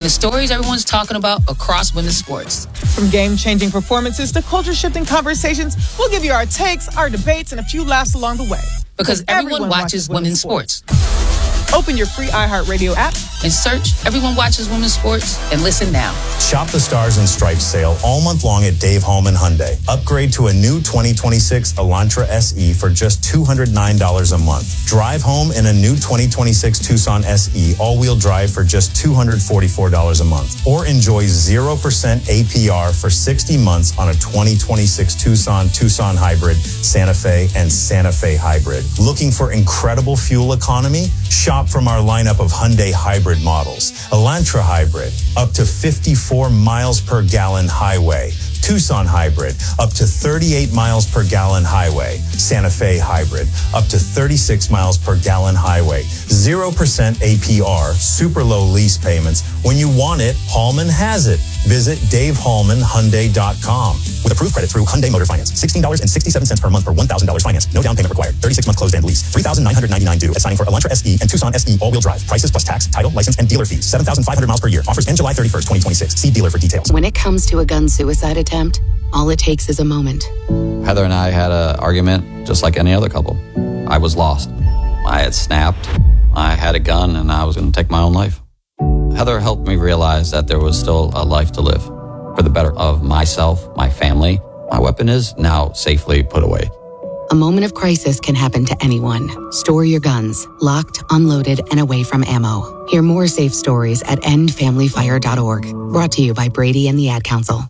the stories everyone's talking about across women's sports. From game-changing performances to culture-shifting conversations, we'll give you our takes, our debates, and a few laughs along the way. Because everyone watches women's sports. Open your free iHeartRadio app and search Everyone Watches Women's Sports and listen now. Shop the Stars and Stripes sale all month long at Dave Hallman Hyundai. Upgrade to a new 2026 Elantra SE for just $209 a month. Drive home in a new 2026 Tucson SE all-wheel drive for just $244 a month. Or enjoy 0% APR for 60 months on a 2026 Tucson Hybrid, Santa Fe, and Santa Fe Hybrid. Looking for incredible fuel economy? Shop from our lineup of Hyundai hybrid models. Elantra Hybrid, up to 54 miles per gallon highway. Tucson Hybrid, up to 38 miles per gallon highway. Santa Fe Hybrid, up to 36 miles per gallon highway. 0% APR, super low lease payments. When you want it, Hallman has it. Visit DaveHallmanHyundai.com. With approved credit through Hyundai Motor Finance. $16.67 per month for $1,000 finance. No down payment required. 36-month closed-end lease. $3,999 due at signing for Elantra SE and Tucson SE all-wheel drive. Prices plus tax, title, license, and dealer fees. 7,500 miles per year. Offers end July 31st, 2026. See dealer for details. When it comes to a gun suicide attempt, all it takes is a moment. Heather and I had an argument just like any other couple. I was lost. I had snapped. I had a gun and I was going to take my own life. Heather helped me realize that there was still a life to live for the better of myself, my family. My weapon is now safely put away. A moment of crisis can happen to anyone. Store your guns, locked, unloaded, and away from ammo. Hear more safe stories at endfamilyfire.org. Brought to you by Brady and the Ad Council.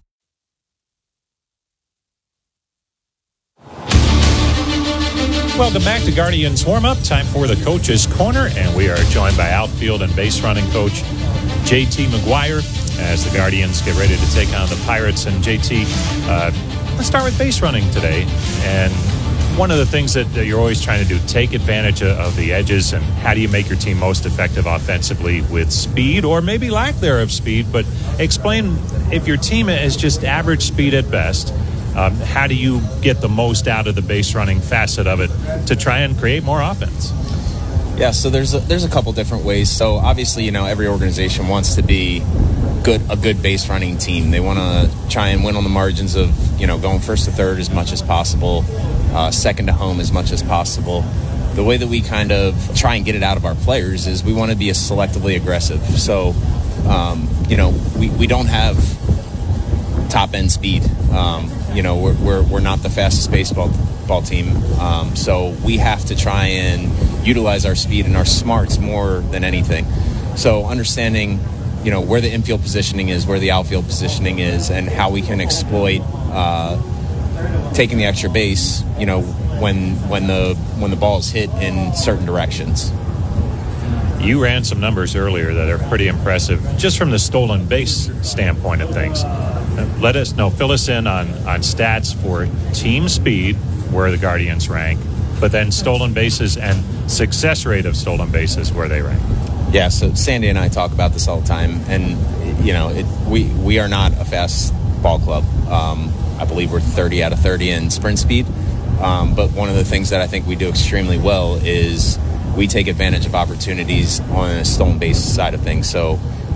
Welcome back to Guardians Warm-Up. Time for the Coach's Corner, and we are joined by outfield and base running coach JT McGuire as the Guardians get ready to take on the Pirates. And JT, let's start with base running today. And one of the things that you're always trying to do, take advantage of the edges, and how do you make your team most effective offensively with speed, or maybe lack thereof speed. But explain, if your team is just average speed at best, how do you get the most out of the base running facet of it to try and create more offense? Yeah, so there's a couple different ways. So obviously, every organization wants to be a good base running team. They want to try and win on the margins of, going first to third as much as possible, second to home as much as possible. The way that we kind of try and get it out of our players is we want to be as selectively aggressive. So, we don't have top end speed. We're not the fastest baseball team. So we have to try and utilize our speed and our smarts more than anything. So understanding, where the infield positioning is, where the outfield positioning is, and how we can exploit taking the extra base, when the ball is hit in certain directions. You ran some numbers earlier that are pretty impressive, just from the stolen base standpoint of things. Fill us in on stats for team speed, where the Guardians rank, but then stolen bases and success rate of stolen bases, where they rank. Yeah, so Sandy and I talk about this all the time, and we are not a fast ball club. I believe we're 30 out of 30 in sprint speed, but one of the things that I think we do extremely well is we take advantage of opportunities on a stolen base side of things. So,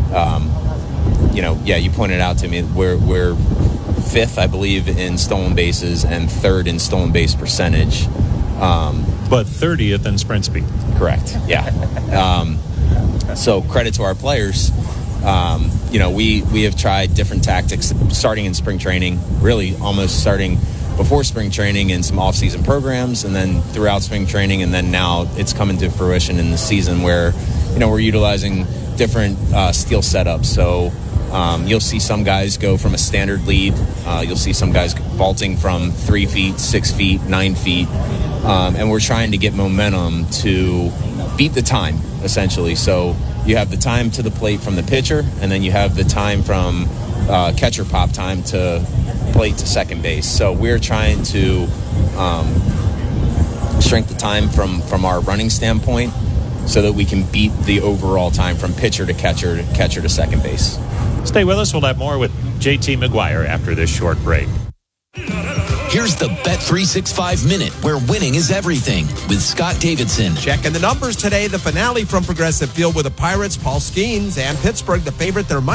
you pointed out to me we're fifth, I believe, in stolen bases and third in stolen base percentage. But 30th in sprint speed. Correct, yeah. So credit to our players. We have tried different tactics starting in spring training, really almost starting before spring training in some off-season programs, and then throughout spring training, and then now it's coming to fruition in the season where, we're utilizing different steal setups. So you'll see some guys go from a standard lead. You'll see some guys vaulting from 3 feet, 6 feet, 9 feet. And we're trying to get momentum to beat the time, essentially. So you have the time to the plate from the pitcher, and then you have the time from catcher pop time to plate to second base. So we're trying to shrink the time from our running standpoint so that we can beat the overall time from pitcher to catcher to second base. Stay with us. We'll have more with JT McGuire after this short break. Here's the Bet365 Minute, where winning is everything, with Scott Davidson. Checking the numbers today, the finale from Progressive Field with the Pirates, Paul Skeens, and Pittsburgh, the favorite. Their